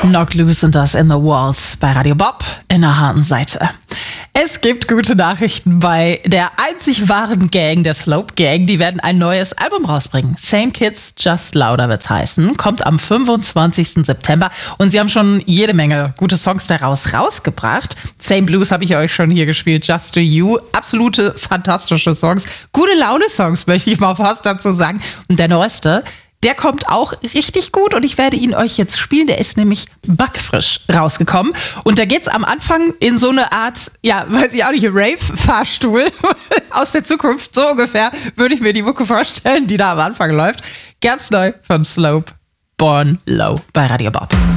Knocked Loose und das in the Walls bei Radio Bob in der harten Seite. Es gibt gute Nachrichten bei der einzig wahren Gang, der Slope Gang. Die werden ein neues Album rausbringen. Same Kids, Just Louder wird's heißen. Kommt am 25. September. Und sie haben schon jede Menge gute Songs daraus rausgebracht. Same Blues habe ich euch schon hier gespielt. Just to You. Absolute fantastische Songs. Gute Laune-Songs, möchte ich mal fast dazu sagen. Und der neueste, der kommt auch richtig gut und ich werde ihn euch jetzt spielen. Der ist nämlich backfrisch rausgekommen. Und da geht's am Anfang in so eine Art, ja, weiß ich auch nicht, Rave-Fahrstuhl aus der Zukunft. So ungefähr würde ich mir die Mucke vorstellen, die da am Anfang läuft. Ganz neu von Slope, Born Low bei Radio Bob.